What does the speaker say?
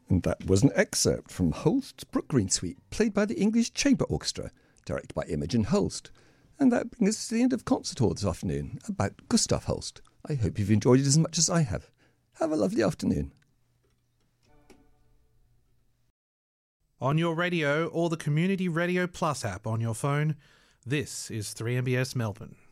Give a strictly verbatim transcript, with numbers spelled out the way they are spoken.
And that was an excerpt from Holst's Brook Green Suite, played by the English Chamber Orchestra, directed by Imogen Holst. And that brings us to the end of Concert Hall this afternoon, about Gustav Holst. I hope you've enjoyed it as much as I have. Have a lovely afternoon. On your radio or the Community Radio Plus app on your phone, this is three M B S Melbourne.